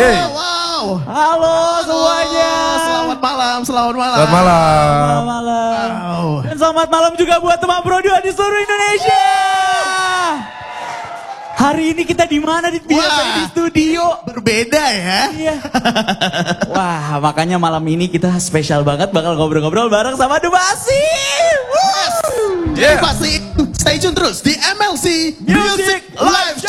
Wow. Halo semuanya. Selamat malam, selamat malam. Selamat malam. Selamat malam. Wow. Dan selamat malam juga buat teman Pro2 di seluruh Indonesia. Hari ini kita di mana? Biasanya di studio. Berbeda ya. Iya. Wah, makanya malam ini kita spesial banget bakal ngobrol-ngobrol bareng sama Dubasi. Jadi pasti stay tune terus di MLC Music Live